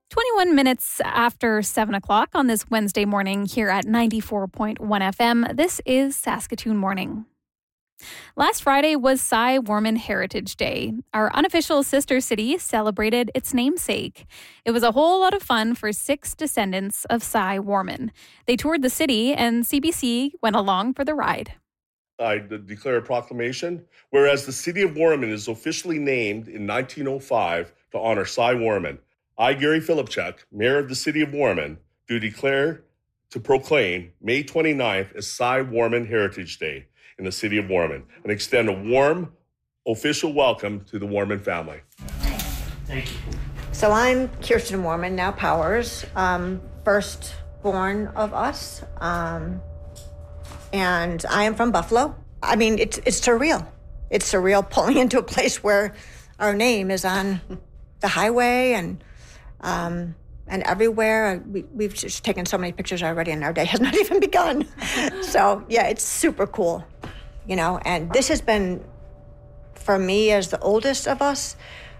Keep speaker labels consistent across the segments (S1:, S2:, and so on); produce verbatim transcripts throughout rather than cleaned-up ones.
S1: twenty-one minutes after seven o'clock on this Wednesday morning here at ninety-four point one F M, this is Saskatoon Morning. Last Friday was Cy-Warman Heritage Day. Our unofficial sister city celebrated its namesake. It was a whole lot of fun for six descendants of Cy-Warman. They toured the city, and C B C went along for the ride.
S2: I declare a proclamation, whereas the city of Warman is officially named in nineteen oh five to honor Cy-Warman. I, Gary Filipchuk, Mayor of the City of Warman, do declare to proclaim May twenty-ninth as Cy-Warman Heritage Day in the City of Warman and extend a warm official welcome to the Warman family.
S3: Thank you.
S4: So I'm Kirsten Warman, now Powers, um, firstborn of us, um, and I am from Buffalo. I mean, it's it's surreal. It's surreal pulling into a place where our name is on the highway and Um, and everywhere. We, we've just taken so many pictures already, and our day has not even begun. So, yeah, it's super cool, you know. And this has been, for me as the oldest of us,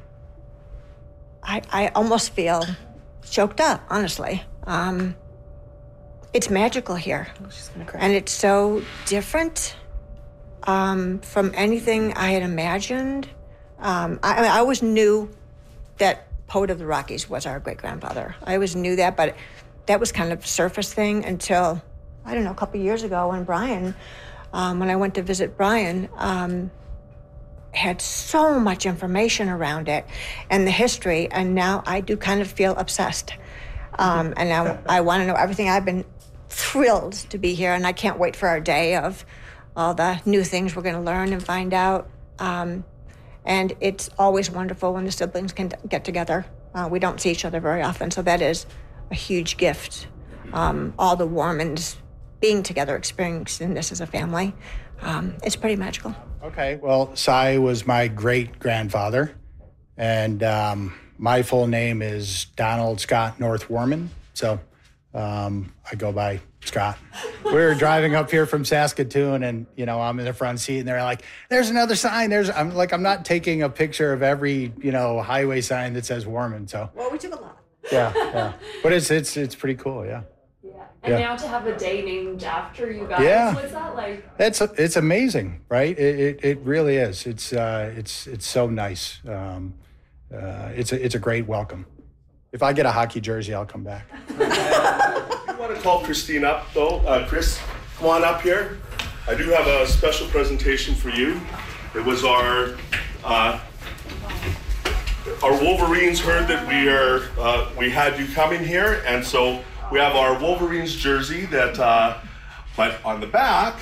S4: I, I almost feel choked up, honestly. Um, it's magical here.
S3: Oh, she's gonna cry.
S4: And it's so different um, from anything I had imagined. Um, I, I mean, I always knew that Poet of the Rockies was our great-grandfather. I always knew that, but that was kind of a surface thing until, I don't know, a couple of years ago when Brian, um, when I went to visit Brian, um, had so much information around it and the history, and now I do kind of feel obsessed. Um, and now I want to know everything. I've been thrilled to be here, and I can't wait for our day of all the new things we're going to learn and find out. Um, And it's always wonderful when the siblings can get together. Uh, we don't see each other very often, so that is a huge gift. Um, all the Warmans being together, experiencing this as a family, um, it's pretty magical.
S5: Okay, well, Cy was my great-grandfather, and um, my full name is Donald Scott North Warman, so um, I go by Scott. We were driving up here from Saskatoon, and you know I'm in the front seat, and they're like, "There's another sign." There's, I'm like, I'm not taking a picture of every you know highway sign that says Warman. So
S4: Well, we took a lot.
S5: yeah, yeah, but it's it's it's pretty cool, yeah.
S6: Yeah, and
S5: Yeah.
S6: now to have a day named after you guys,
S5: Yeah.
S6: what's that like?
S5: It's it's amazing, right? It it, it really is. It's uh it's it's so nice. Um, uh, it's a it's a great welcome. If I get a hockey jersey, I'll come back.
S2: I want to call Christine up, though. Uh, Chris, come on up here. I do have a special presentation for you. It was our uh, our Wolverines heard that we are uh, we had you coming here, and so we have our Wolverines jersey that, uh, but on the back.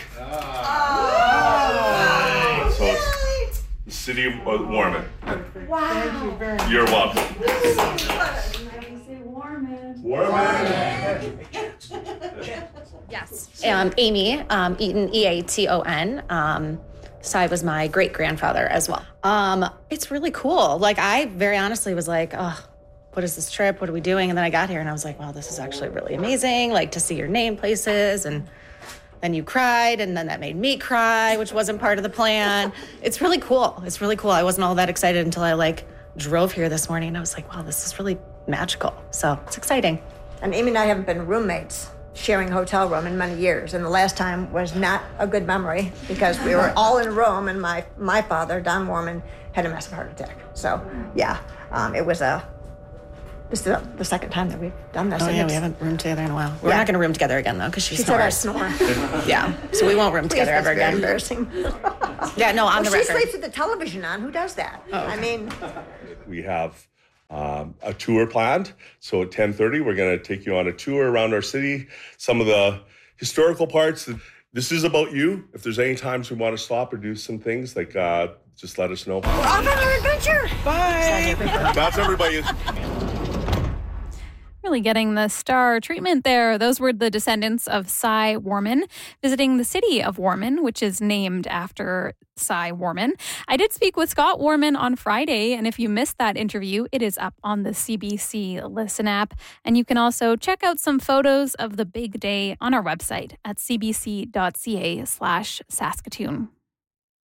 S2: Oh. So it's the City of Warman.
S4: Wow.
S3: Thank you very much.
S2: You're welcome.
S6: Warman.
S7: Yes. Um, Amy um, Eaton, E A T O N. Um, Cy was my great-grandfather as well. Um, it's really cool. Like, I very honestly was like, oh, what is this trip? What are we doing? And then I got here and I was like, wow, this is actually really amazing. Like, to see your name places. And then you cried, and then that made me cry, which wasn't part of the plan. It's really cool. It's really cool. I wasn't all that excited until I, like, drove here this morning. And I was like, wow, this is really magical. So it's exciting.
S4: And Amy and I haven't been roommates, sharing a hotel room in many years, and the last time was not a good memory because we were all in a room, and my my father, Don Warman, had a massive heart attack. So yeah, um, it was a. This is the second time that we've done this.
S7: Oh
S4: and
S7: yeah,
S4: it's-
S7: we haven't roomed together in a while. We're
S4: Yeah.
S7: not going to room together again though, because she,
S4: She said I
S7: snores.
S4: snore.
S7: Yeah, so we won't room
S4: Please,
S7: together
S4: that's
S7: ever
S4: very
S7: again.
S4: embarrassing.
S7: Yeah, no, on
S4: Well,
S7: the
S4: she
S7: record.
S4: sleeps with the television on. Who does that?
S7: Oh, okay.
S4: I mean,
S2: We have um, a tour planned. So at ten thirty, we're going to take you on a tour around our city, some of the historical parts. This is about you. If there's any times we want to stop or do some things, like uh, just let us know.
S4: we're off on our adventure.
S7: Bye.
S2: That's everybody.
S1: Really getting the star treatment there. Those were the descendants of Cy-Warman visiting the city of Warman, which is named after Cy-Warman. I did speak with Scott Warman on Friday, and if you missed that interview, it is up on the C B C Listen app. And you can also check out some photos of the big day on our website at cbc.ca slash Saskatoon.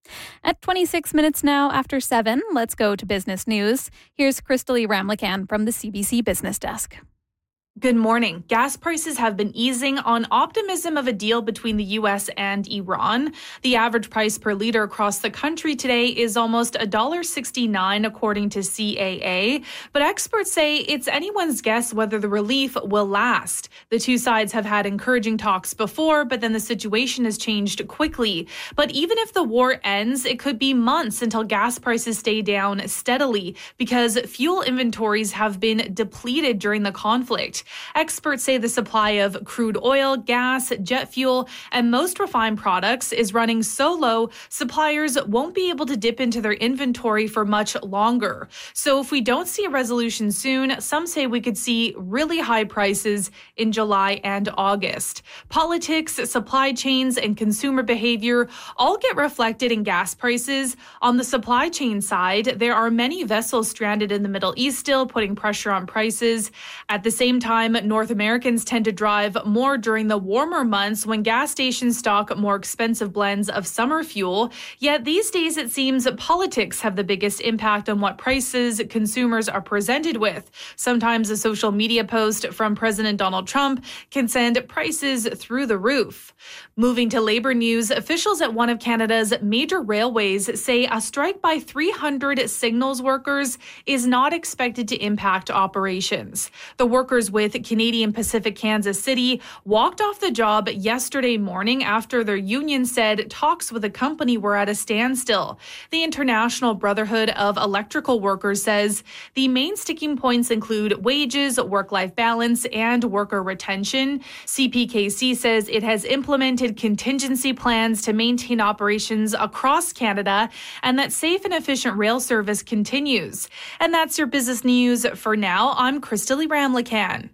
S1: At twenty-six minutes now after seven, let's go to business news. Here's Crystalie Ramlakan from the C B C Business Desk.
S8: Good morning. Gas prices have been easing on optimism of a deal between the U S and Iran. The average price per liter across the country today is almost one dollar sixty-nine, according to C A A. But experts say it's anyone's guess whether the relief will last. The two sides have had encouraging talks before, but then the situation has changed quickly. But even if the war ends, it could be months until gas prices stay down steadily because fuel inventories have been depleted during the conflict. Experts say the supply of crude oil, gas, jet fuel, and most refined products is running so low, suppliers won't be able to dip into their inventory for much longer. So if we don't see a resolution soon, some say we could see really high prices in July and August. Politics, supply chains, and consumer behavior all get reflected in gas prices. On the supply chain side, there are many vessels stranded in the Middle East still, putting pressure on prices. At the same time, North Americans tend to drive more during the warmer months when gas stations stock more expensive blends of summer fuel. Yet these days, it seems politics have the biggest impact on what prices consumers are presented with. Sometimes a social media post from President Donald Trump can send prices through the roof. Moving to labor news, officials at one of Canada's major railways say a strike by three hundred signals workers is not expected to impact operations. The workers with Canadian Pacific Kansas City walked off the job yesterday morning after their union said talks with the company were at a standstill. The International Brotherhood of Electrical Workers says the main sticking points include wages, work-life balance, and worker retention. C P K C says it has implemented contingency plans to maintain operations across Canada and that safe and efficient rail service continues. And that's your business news for now. I'm Crystalie Ramlakan.